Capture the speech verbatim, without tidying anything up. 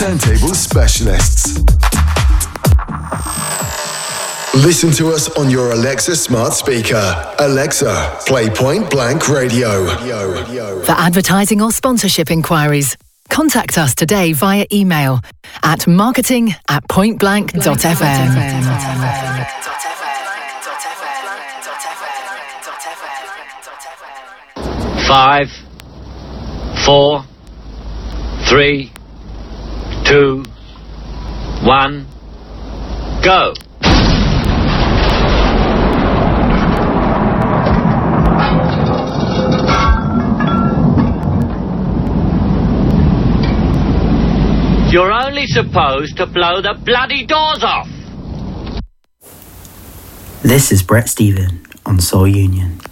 turntable specialists. Listen to us on your Alexa smart speaker. Alexa, play Point Blank Radio. For advertising or sponsorship inquiries, contact us today via email at marketing at pointblank.fm. Five, four, three, two, one, go. You're only supposed to blow the bloody doors off. This is Brett Stephen on Soul Union.